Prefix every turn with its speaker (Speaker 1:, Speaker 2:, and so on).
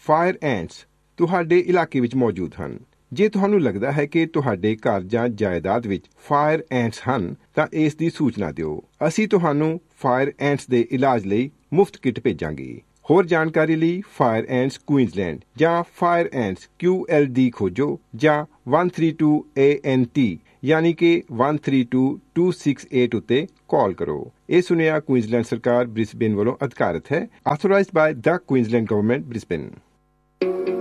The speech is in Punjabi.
Speaker 1: ਫਾਇਰ ਐਂਟਸ ਤੁਹਾਡੇ ਇਲਾਕੇ ਵਿੱਚ ਮੌਜੂਦ ਹਨ। ਜੇ ਤੁਹਾਨੂੰ ਲੱਗਦਾ ਹੈ ਕਿ ਤੁਹਾਡੇ ਘਰ ਜਾਂ ਜਾਇਦਾਦ ਵਿੱਚ ਫਾਇਰ ਐਂਟਸ ਹਨ ਤਾਂ ਇਸ ਦੀ ਸੂਚਨਾ ਦਿਓ। ਅਸੀਂ ਤੁਹਾਨੂੰ ਫਾਇਰ ਐਂਟਸ ਦੇ ਇਲਾਜ ਲਈ ਮੁਫਤ ਕਿੱਟ ਭੇਜਾਂਗੇ। ਹੋਰ ਜਾਣਕਾਰੀ ਲਈ ਫਾਇਰ ਐਂਟਸ ਕੁਈਨਜ਼ਲੈਂਡ ਜਾਂ ਫਾਇਰ ਐਂਟਸ QLD ਖੋਜੋ ਜਾਂ 132 ANT यानी कि 132268 ਉੱਤੇ ਕਾਲ ਕਰੋ। ਇਹ ਸੁਨੇਹਾ ਕੁਈਨਜ਼ਲੈਂਡ ਸਰਕਾਰ ਬ੍ਰਿਸਬੇਨ ਵੱਲੋਂ ਅਧਿਕਾਰਤ ਹੈ। ਆਥੋਰਾਈਜ਼ਡ ਬਾय ਦ ਕੁਈਨਜ਼ਲੈਂਡ ਗਵਰਨਮੈਂਟ ਬ੍ਰਿਸਬੇਨ।